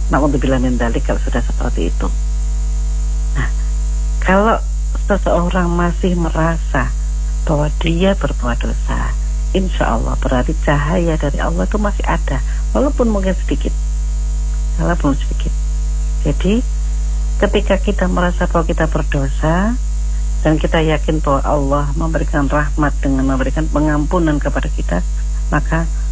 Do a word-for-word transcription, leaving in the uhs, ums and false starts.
Na'udzubillah min dzalik kalau sudah seperti itu. Nah, kalau seseorang masih merasa bahwa dia berbuat dosa, insya Allah berarti cahaya dari Allah itu masih ada, walaupun mungkin sedikit, walaupun sedikit. Jadi ketika kita merasa bahwa kita berdosa dan kita yakin bahwa Allah memberikan rahmat dengan memberikan pengampunan kepada kita, maka